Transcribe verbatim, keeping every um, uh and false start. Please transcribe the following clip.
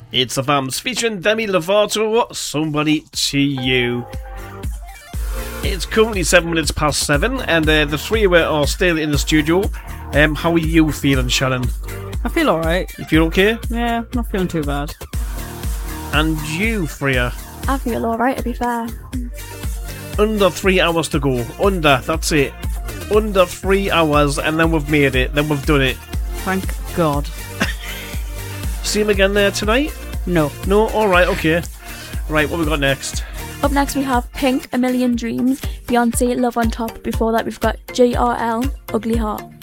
It's the Vamps featuring Demi Lovato, Somebody to You. It's currently seven minutes past seven, and uh, the three of us are still in the studio. Um, how are you feeling, Shannon? I feel alright. You feel okay? Yeah, not feeling too bad. And you, Freya? I feel alright, to be fair. Under three hours to go. Under, that's it. Under three hours, and then we've made it. Then we've done it. Thank God. See him again there tonight? No. No? Alright, okay. Right, what we got next? Up next we have Pink, A Million Dreams, Beyonce, Love on Top. Before that we've got J R L, Ugly Heart.